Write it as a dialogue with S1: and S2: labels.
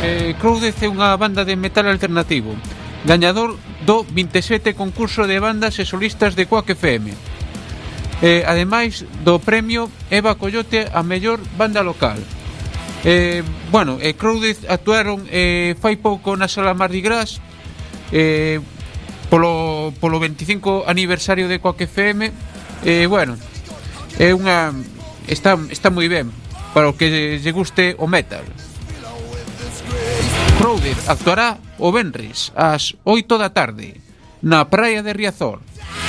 S1: Crowded é unha banda de metal alternativo, gañador do 27 concurso de bandas e solistas de Quack FM. Ademais do premio Eva Coyote a mellor banda local. Crowded actuaron fai pouco na Sala Mardi Gras polo 25 aniversario de Quack FM. É unha está moi ben para o que lle guste o metal. Crowded actuará o venres ás 8 da tarde na praia de Riazor.